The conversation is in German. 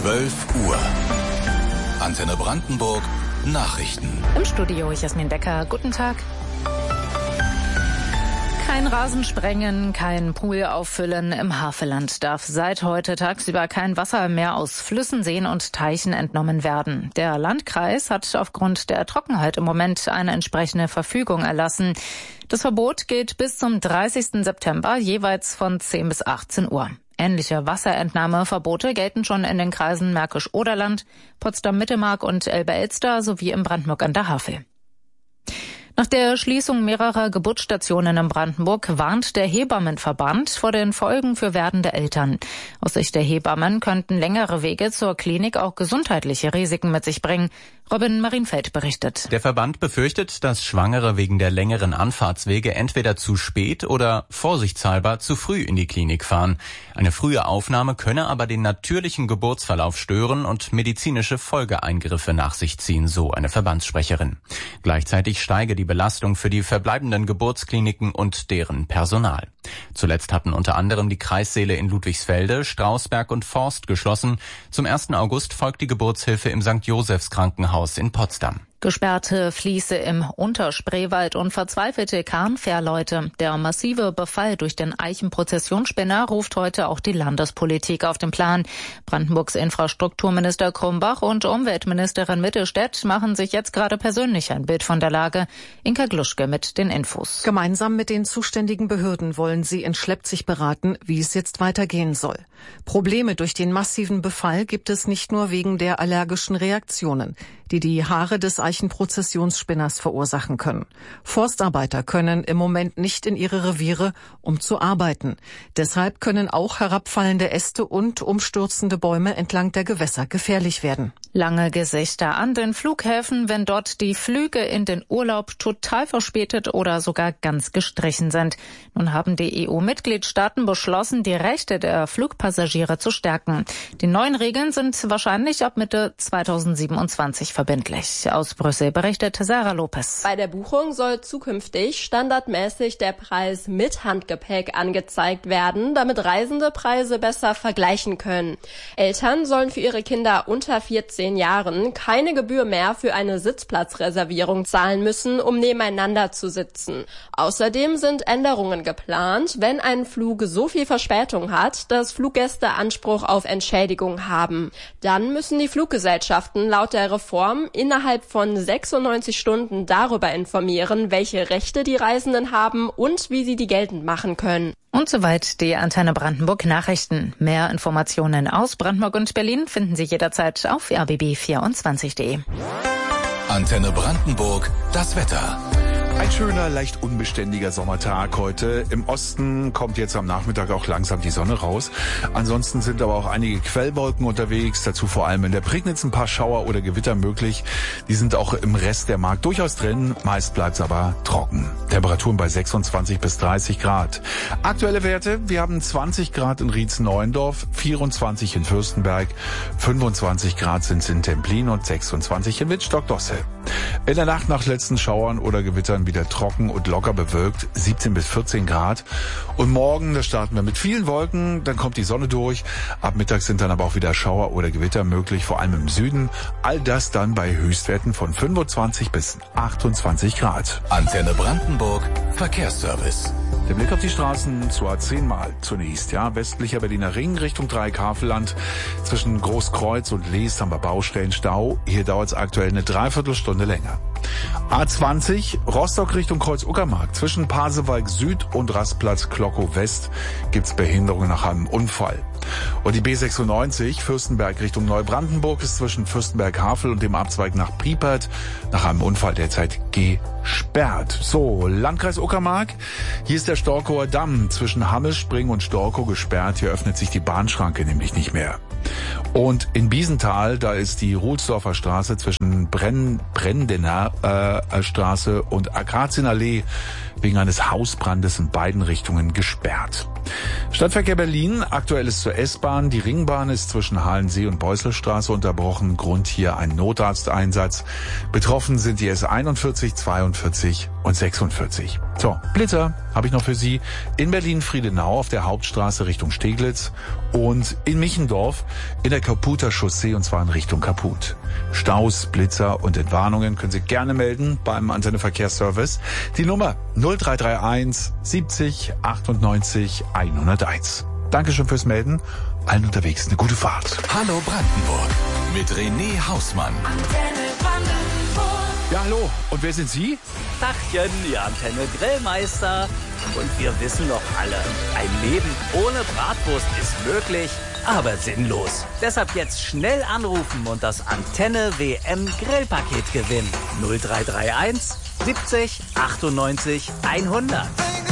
12 Uhr. Antenne Brandenburg Nachrichten. Im Studio Jasmin Becker. Guten Tag. Kein Rasen sprengen, kein Pool auffüllen. Im Havelland darf seit heute tagsüber kein Wasser mehr aus Flüssen, Seen und Teichen entnommen werden. Der Landkreis hat aufgrund der Trockenheit im Moment eine entsprechende Verfügung erlassen. Das Verbot gilt bis zum 30. September, jeweils von 10 bis 18 Uhr. Ähnliche Wasserentnahmeverbote gelten schon in den Kreisen Märkisch-Oderland, Potsdam-Mittelmark und Elbe-Elster sowie in Brandenburg an der Havel. Nach der Schließung mehrerer Geburtsstationen in Brandenburg warnt der Hebammenverband vor den Folgen für werdende Eltern. Aus Sicht der Hebammen könnten längere Wege zur Klinik auch gesundheitliche Risiken mit sich bringen. Robin Marienfeld berichtet. Der Verband befürchtet, dass Schwangere wegen der längeren Anfahrtswege entweder zu spät oder vorsichtshalber zu früh in die Klinik fahren. Eine frühe Aufnahme könne aber den natürlichen Geburtsverlauf stören und medizinische Folgeeingriffe nach sich ziehen, so eine Verbandssprecherin. Gleichzeitig steige die Belastung für die verbleibenden Geburtskliniken und deren Personal. Zuletzt hatten unter anderem die Kreissäle in Ludwigsfelde, Strausberg und Forst geschlossen. Zum 1. August folgt die Geburtshilfe im St. Josephs Krankenhaus in Potsdam. Gesperrte Fließe im Unterspreewald und verzweifelte Kahnfährleute. Der massive Befall durch den Eichenprozessionsspinner ruft heute auch die Landespolitik auf den Plan. Brandenburgs Infrastrukturminister Krumbach und Umweltministerin Mittelstädt machen sich jetzt gerade persönlich ein Bild von der Lage. Inka Gluschke mit den Infos. Gemeinsam mit den zuständigen Behörden wollen sie in Schleppzig beraten, wie es jetzt weitergehen soll. Probleme durch den massiven Befall gibt es nicht nur wegen der allergischen Reaktionen, die die Haare des Eichenprozessionsspinners verursachen können. Forstarbeiter können im Moment nicht in ihre Reviere, um zu arbeiten. Deshalb können auch herabfallende Äste und umstürzende Bäume entlang der Gewässer gefährlich werden. Lange Gesichter an den Flughäfen, wenn dort die Flüge in den Urlaub total verspätet oder sogar ganz gestrichen sind. Nun haben die EU-Mitgliedstaaten beschlossen, die Rechte der Flugpassagiere zu stärken. Die neuen Regeln sind wahrscheinlich ab Mitte 2027 verbindlich. Aus Brüssel berichtet Sarah Lopez. Bei der Buchung soll zukünftig standardmäßig der Preis mit Handgepäck angezeigt werden, damit Reisende Preise besser vergleichen können. Eltern sollen für ihre Kinder unter 14 Jahren keine Gebühr mehr für eine Sitzplatzreservierung zahlen müssen, um nebeneinander zu sitzen. Außerdem sind Änderungen geplant, wenn ein Flug so viel Verspätung hat, dass Fluggäste Anspruch auf Entschädigung haben. Dann müssen die Fluggesellschaften laut der Reform innerhalb von 96 Stunden darüber informieren, welche Rechte die Reisenden haben und wie sie die geltend machen können. Und soweit die Antenne Brandenburg Nachrichten. Mehr Informationen aus Brandenburg und Berlin finden Sie jederzeit auf rbb24.de. Antenne Brandenburg, das Wetter. Ein schöner, leicht unbeständiger Sommertag heute. Im Osten kommt jetzt am Nachmittag auch langsam die Sonne raus. Ansonsten sind aber auch einige Quellwolken unterwegs. Dazu vor allem in der Prignitz ein paar Schauer oder Gewitter möglich. Die sind auch im Rest der Mark durchaus drin. Meist bleibt es aber trocken. Temperaturen bei 26 bis 30 Grad. Aktuelle Werte, wir haben 20 Grad in Rietz-Neuendorf, 24 in Fürstenberg, 25 Grad sind es in Templin und 26 in Wittstock-Dosse. In der Nacht nach letzten Schauern oder Gewittern wieder trocken und locker bewölkt, 17 bis 14 Grad. Und morgen, da starten wir mit vielen Wolken, dann kommt die Sonne durch. Ab Mittag sind dann aber auch wieder Schauer oder Gewitter möglich, vor allem im Süden. All das dann bei Höchstwerten von 25 bis 28 Grad. Antenne Brandenburg, Verkehrsservice. Der Blick auf die Straßen zur A10 mal zunächst. Ja, westlicher Berliner Ring Richtung Dreieck-Havelland. Zwischen Großkreuz und Leest haben wir Baustellenstau. Hier dauert es aktuell eine Dreiviertelstunde länger. A20 Rostock Richtung Kreuz-Uckermark. Zwischen Pasewalk Süd und Rastplatz Klockow West gibt's Behinderungen nach einem Unfall. Und die B96 Fürstenberg Richtung Neubrandenburg ist zwischen Fürstenberg-Havel und dem Abzweig nach Piepert nach einem Unfall derzeit gesperrt. So, Landkreis Uckermark. Hier ist der Storkower Damm zwischen Hammelspring und Storkow gesperrt. Hier öffnet sich die Bahnschranke nämlich nicht mehr. Und in Biesenthal, da ist die Ruhlsdorfer Straße zwischen Brendener Straße und Akazien-Allee wegen eines Hausbrandes in beiden Richtungen gesperrt. Stadtverkehr Berlin, aktuell ist zur S-Bahn. Die Ringbahn ist zwischen Halensee und Beusselstraße unterbrochen. Grund hier ein Notarzteinsatz. Betroffen sind die S41, 42 und 46. So, Blitzer habe ich noch für Sie in Berlin-Friedenau auf der Hauptstraße Richtung Steglitz und in Michendorf in der Kaputer Chaussee und zwar in Richtung Kaput. Staus, Blitzer und Entwarnungen können Sie gerne melden beim Antenne Verkehrsservice. Die Nummer 0331 70 98 101. Dankeschön fürs Melden. Allen unterwegs eine gute Fahrt. Hallo Brandenburg mit René Hausmann. Antenne Brandenburg. Ja, hallo. Und wer sind Sie? Tachchen, die Antenne Grillmeister. Und wir wissen doch alle, ein Leben ohne Bratwurst ist möglich, aber sinnlos. Deshalb jetzt schnell anrufen und das Antenne WM Grillpaket gewinnen. 0331 70 98 100.